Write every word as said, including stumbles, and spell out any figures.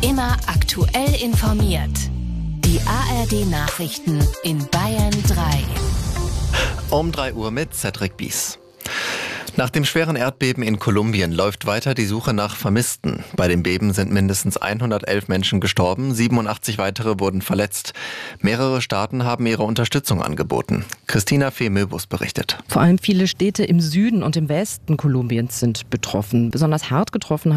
Immer aktuell informiert. Die A R D-Nachrichten in Bayern drei. Um drei Uhr mit Cedric Bies. Nach dem schweren Erdbeben in Kolumbien läuft weiter die Suche nach Vermissten. Bei dem Beben sind mindestens hundertelf Menschen gestorben, siebenundachtzig weitere wurden verletzt. Mehrere Staaten haben ihre Unterstützung angeboten. Christina Fee-Möbus berichtet. Vor allem viele Städte im Süden und im Westen Kolumbiens sind betroffen. Besonders hart getroffen